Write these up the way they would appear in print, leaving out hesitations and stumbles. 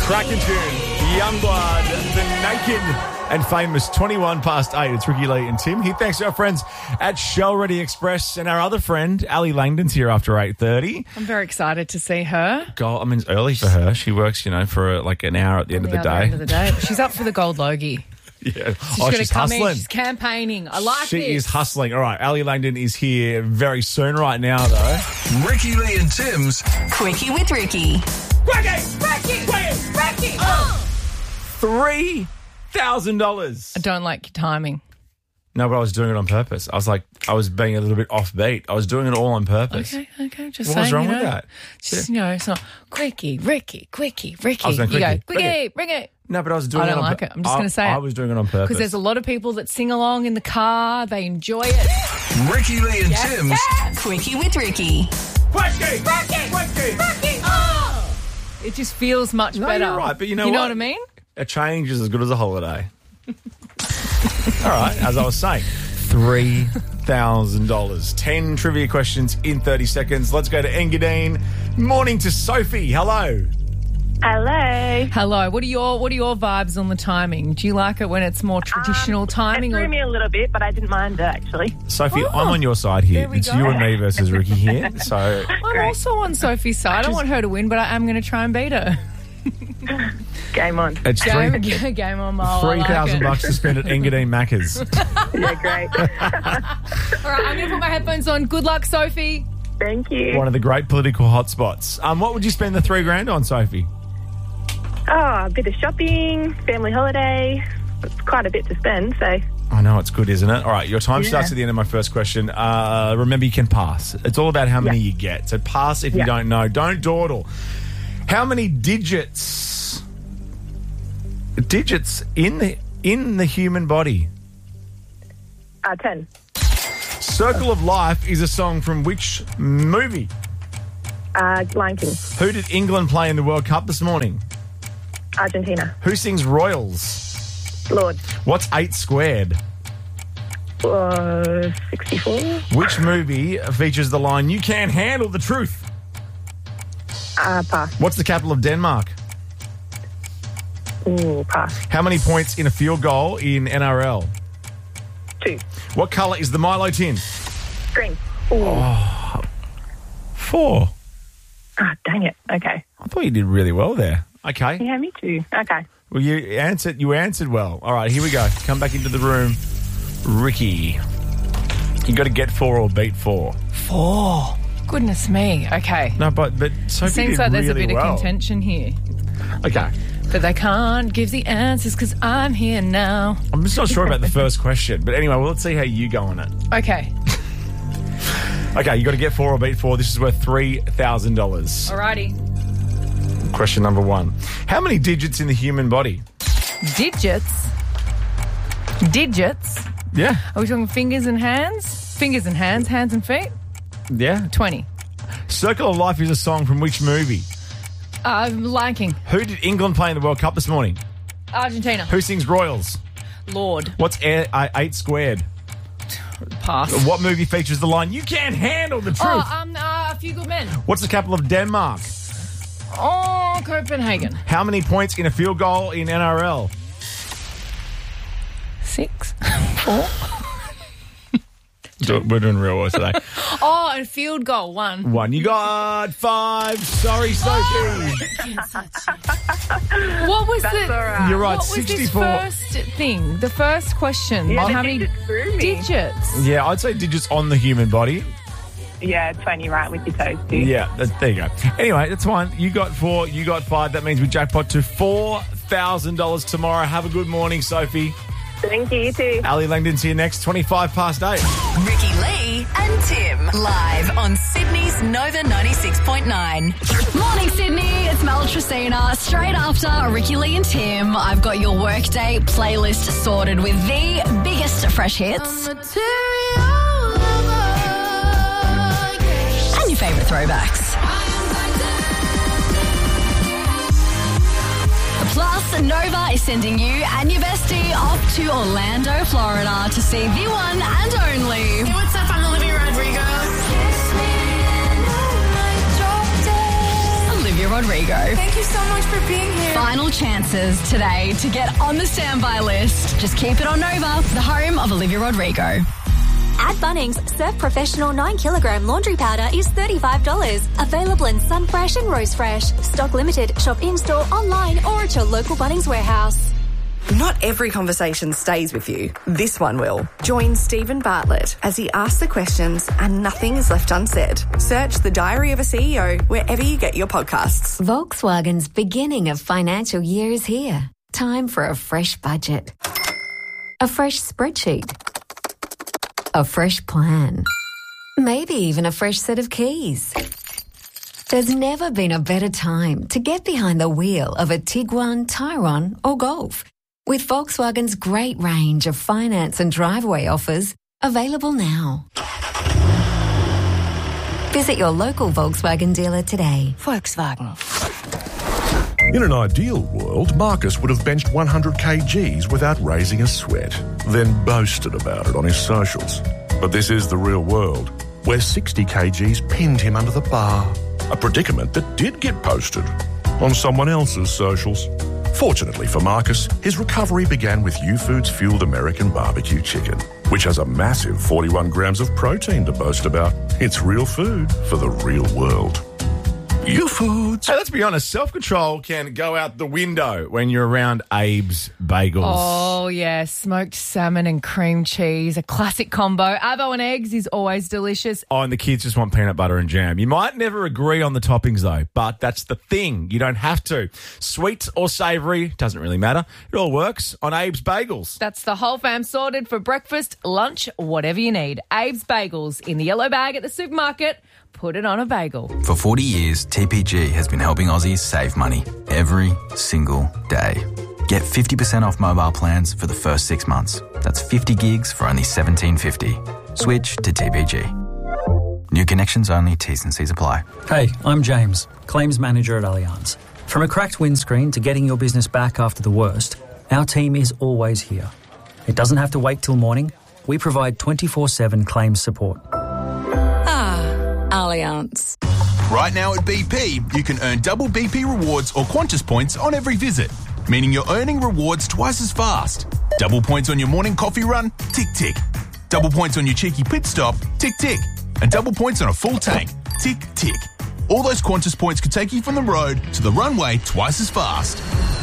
Cracking tune. Youngblood, the naked and famous 21 past 8. It's Ricky Lee and Tim here. Thanks to our friends at Shell Ready Express and our other friend, Ali Langdon's here after 8:30. I'm very excited to see her. It's early for her. She works, for like an hour at the end of the day. She's up for the gold Logie. Yeah. She's hustling. She's campaigning. I like this. She is hustling. All right, Ali Langdon is here very soon right now, though. Ricky Lee and Tim's Quickie with Ricky. Ricky! $3,000. I don't like your timing. No, but I was doing it on purpose. I was being a little bit offbeat. I was doing it all on purpose. Okay. Just What saying, was wrong with that? Just, it's not Quickie, Ricky. I was going You go, Quickie. Quickie, Ricky. No, but I was doing I it don't on like it. I'm just going to say it. I was doing it on purpose. Because there's a lot of people that sing along in the car. They enjoy it. Ricky Lee and Tim's Quickie with Ricky. Quickie! Oh! It just feels much better. You're right, but you know what? what? I mean? A change is as good as a holiday. All right, as I was saying, $3,000. 10 trivia questions in 30 seconds. Let's go to Engadine. Morning to Sophie. Hello. Hello. What are your vibes on the timing? Do you like it when it's more traditional timing? It threw me a little bit, but I didn't mind it, actually. Sophie, I'm on your side here. there we It's go. you and me versus Ricky here. So I'm also on Sophie's side. I want her to win, but I am going to try and beat her. Game on. it's Game on, Mo. $3,000 to spend at Engadine Macca's. Yeah, great. All right, I'm going to put my headphones on. Good luck, Sophie. Thank you. One of the great political hotspots. What would you spend the $3,000 on, Sophie? Oh, a bit of shopping, family holiday. It's quite a bit to spend, so... I know, it's good, isn't it? All right, your time Yeah. starts at the end of my first question. Remember, you can pass. It's all about how many you get. So pass if you don't know. Don't dawdle. How many digits in the human body? 10. Circle of Life is a song from which movie? Lion King. Who did England play in the World Cup this morning? Argentina. Who sings Royals? Lord. What's 8 squared? 64. Which movie features the line, "You can't handle the truth"? Pass. What's the capital of Denmark? Ooh, pass. How many points in a field goal in NRL? 2. What colour is the Milo tin? Green. Ooh. 4. Dang it. Okay. I thought you did really well there. Okay. Yeah, me too. Okay. Well, you answered well. All right, here we go. Come back into the room. Ricky, you got to get 4 or beat 4. 4. Goodness me. Okay. No, but Sophie Seems did like there's really a bit well. of contention here. Okay. But they can't give the answers because I'm here now. I'm just not sure about the first question. But anyway, let's see how you go on it. Okay. Okay, you got to get 4 or beat 4. This is worth $3,000. Alrighty. Question number 1. How many digits in the human body? Digits? Yeah. Are we talking fingers and hands? Fingers and hands, hands and feet? Yeah. 20. Circle of Life is a song from which movie? Lion King. Who did England play in the World Cup this morning? Argentina. Who sings Royals? Lord. What's 8 squared? Pass. What movie features the line, "You can't handle the truth"? A Few Good Men. What's the capital of Denmark? Oh, Copenhagen. How many points in a field goal in NRL? 6. 4. We're doing real well today. Oh, and field goal. 1. 1. You got 5. Sorry, Sophie. What was That's the... all right. You're right, What was 64. this first thing? The first question. Yeah, How the many digits threw me. digits? Yeah, I'd say digits on the human body. Yeah, 20 right with your toes too. Yeah, there you go. Anyway, that's fine. You got 4, you got 5. That means we jackpot to $4,000 tomorrow. Have a good morning, Sophie. Thank you, you too. Ali Langdon's here next, 25 past 8. Ricky Lee and Tim. Live on Sydney's Nova 96.9. Morning, Sydney. It's Mel Tristina. Straight after Ricky Lee and Tim, I've got your workday playlist sorted with the biggest fresh hits and your favourite throwbacks. Plus, Nova is sending you and your bestie off to Orlando, Florida to see the one and only. Hey, what's up? I'm Olivia Rodrigo. Olivia Rodrigo. Thank you so much for being here. Final chances today to get on the standby list. Just keep it on Nova, the home of Olivia Rodrigo. At Bunnings, Surf Professional 9kg laundry powder is $35. Available in Sunfresh and Rose Fresh. Stock limited. Shop in-store, online or at your local Bunnings warehouse. Not every conversation stays with you. This one will. Join Stephen Bartlett as he asks the questions and nothing is left unsaid. Search The Diary of a CEO wherever you get your podcasts. Volkswagen's beginning of financial year is here. Time for a fresh budget. A fresh spreadsheet. A fresh plan. Maybe even a fresh set of keys. There's never been a better time to get behind the wheel of a Tiguan, Tyrone or Golf. With Volkswagen's great range of finance and driveway offers available now. Visit your local Volkswagen dealer today. Volkswagen. In an ideal world, Marcus would have benched 100 kgs without raising a sweat, then boasted about it on his socials. But this is the real world, where 60 kgs pinned him under the bar. A predicament that did get posted on someone else's socials. Fortunately for Marcus, his recovery began with U-Foods Fueled American Barbecue Chicken, which has a massive 41 grams of protein to boast about. It's real food for the real world. U-Foods. Hey, let's be honest, self-control can go out the window when you're around Abe's Bagels. Oh, yeah, smoked salmon and cream cheese, a classic combo. Avo and eggs is always delicious. Oh, and the kids just want peanut butter and jam. You might never agree on the toppings, though, but that's the thing. You don't have to. Sweet or savoury, doesn't really matter. It all works on Abe's Bagels. That's the whole fam sorted for breakfast, lunch, whatever you need. Abe's Bagels in the yellow bag at the supermarket. Put it on a bagel. For 40 years, TPG has been helping Aussies save money every single day. Get 50% off mobile plans for the first 6 months. That's 50 gigs for only $17.50. Switch to TPG. New connections only, T's and C's apply. Hey, I'm James, Claims Manager at Allianz. From a cracked windscreen to getting your business back after the worst, our team is always here. It doesn't have to wait till morning. We provide 24/7 claims support. Allianz. Right now at BP, you can earn double BP rewards or Qantas points on every visit, meaning you're earning rewards twice as fast. Double points on your morning coffee run? Tick, tick. Double points on your cheeky pit stop? Tick, tick. And double points on a full tank? Tick, tick. All those Qantas points could take you from the road to the runway twice as fast.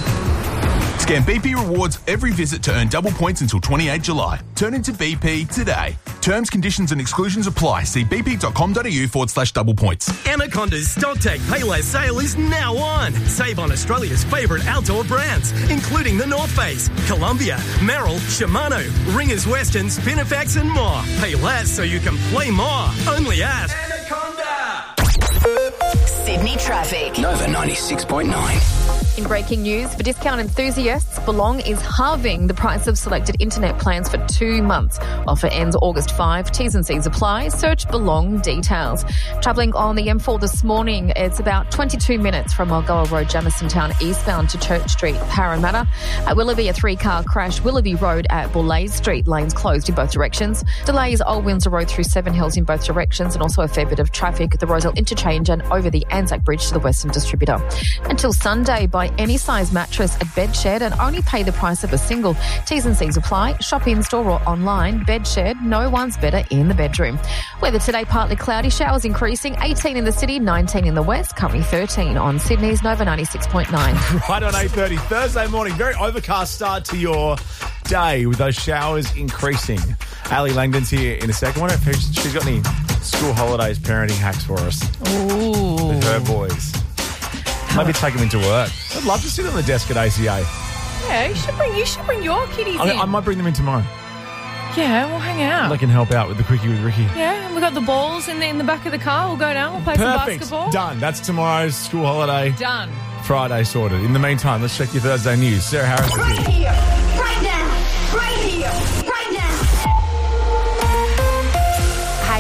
Scan BP rewards every visit to earn double points until 28 July. Turn into BP today. Terms, conditions and exclusions apply. See bp.com.au/double points. Anaconda's StockTake Payless sale is now on. Save on Australia's favourite outdoor brands, including the North Face, Columbia, Merrill, Shimano, Ringers Western, Spinifex and more. Pay less so you can play more. Only at Anaconda. Sydney traffic. Nova 96.9. In breaking news, for discount enthusiasts, Belong is halving the price of selected internet plans for 2 months. Offer ends August 5. T's and C's apply. Search Belong details. Travelling on the M4 this morning, it's about 22 minutes from Mulgoa Road, Jamison Town, eastbound to Church Street, Parramatta. At Willoughby, a 3-car crash. Willoughby Road at Bullace Street, lanes closed in both directions. Delays Old Windsor Road through Seven Hills in both directions, and also a fair bit of traffic at the Roselle Interchange and over the Anzac Bridge to the Western Distributor. Until Sunday, buy any size mattress at Bedshed and only pay the price of a single. T's and C's apply. Shop in store or online. Bedshed, no one's better in the bedroom. Weather today, partly cloudy, showers increasing. 18 in the city, 19 in the west, currently 13 on Sydney's Nova 96.9. Right on 8:30 Thursday morning. Very overcast start to your day with those showers increasing. Ali Langdon's here in a second. I wonder if she's got any school holidays parenting hacks for us. Ooh. With her boys. Maybe take them into work. I'd love to sit on the desk at ACA. Yeah, you should bring your kiddies in. I might bring them in tomorrow. Yeah, we'll hang out. They can help out with the quickie with Ricky. Yeah, and we've got the balls in the back of the car. We'll go down. We'll play Perfect. some basketball. Done. That's tomorrow's school holiday. Done. Friday sorted. In the meantime, let's check your Thursday news. Sarah Harris. Right here. Right now. Right here. Right now. Hey,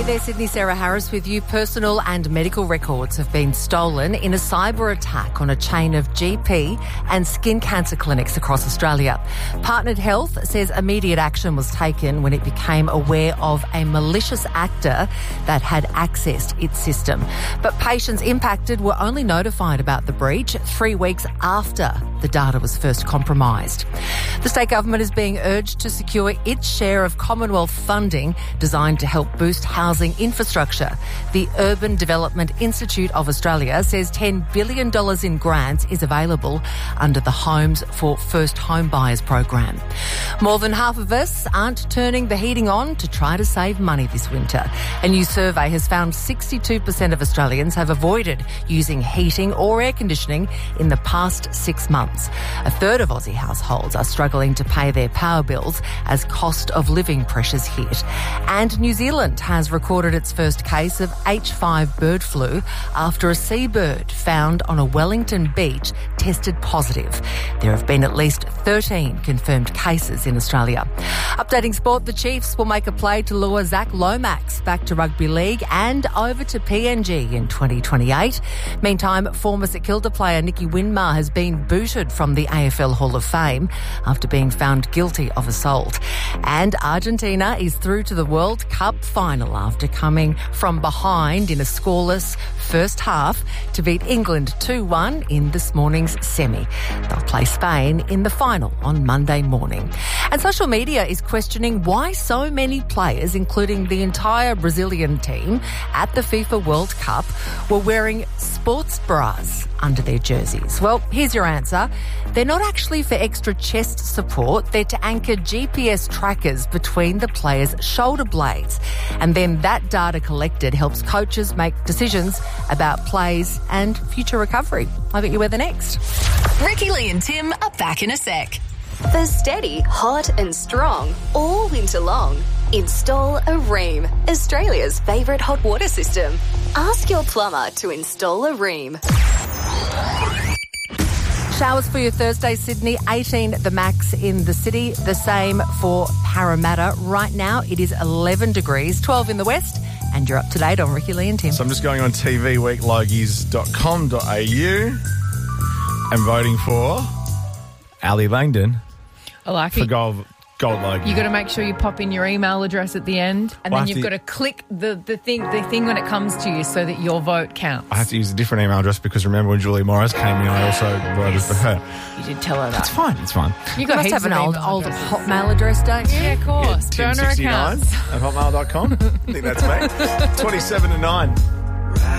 Hey there, Sydney, Sarah Harris with you. Personal and medical records have been stolen in a cyber attack on a chain of GP and skin cancer clinics across Australia. Partnered Health says immediate action was taken when it became aware of a malicious actor that had accessed its system. But patients impacted were only notified about the breach 3 weeks after the data was first compromised. The state government is being urged to secure its share of Commonwealth funding designed to help boost housing infrastructure. The Urban Development Institute of Australia says $10 billion in grants is available under the Homes for First Home Buyers program. More than half of us aren't turning the heating on to try to save money this winter. A new survey has found 62% of Australians have avoided using heating or air conditioning in the past 6 months. A third of Aussie households are struggling to pay their power bills as cost of living pressures hit. And New Zealand has recorded its first case of H5 bird flu after a seabird found on a Wellington beach tested positive. There have been at least 13 confirmed cases in Australia. Updating sport, the Chiefs will make a play to lure Zach Lomax back to rugby league and over to PNG in 2028. Meantime, former St Kilda player Nicky Winmar has been booted from the AFL Hall of Fame after being found guilty of assault. And Argentina is through to the World Cup final after coming from behind in a scoreless first half to beat England 2-1 in this morning's semi. They'll play Spain in the final on Monday morning. And social media is questioning why so many players, including the entire Brazilian team at the FIFA World Cup, were wearing sports bras under their jerseys. Well, here's your answer. They're not actually for extra chest support. They're to anchor GPS trackers between the players' shoulder blades. And then that data collected helps coaches make decisions about plays and future recovery. I'll bet you where the next. Ricky Lee and Tim are back in a sec. For steady, hot and strong all winter long, install a Rheem, Australia's favourite hot water system. Ask your plumber to install a Rheem. Showers for your Thursday, Sydney, 18 the max in the city, the same for Parramatta. Right now it is 11 degrees, 12 in the west, and you're up to date on Ricky Lee and Tim. So I'm just going on tvweeklogies.com.au and voting for Ali Langdon. I like for it. gold logie. You got to make sure you pop in your email address at the end, and then you've got to click the thing when it comes to you so that your vote counts. I have to use a different email address because remember when Julie Morris came in, I also voted for her. You did tell her that. It's fine. It's fine. You must have an old Hotmail address, don't you? Yeah, of course. Burner accounts. Tim69 at hotmail.com. I think that's me. 27 to 9.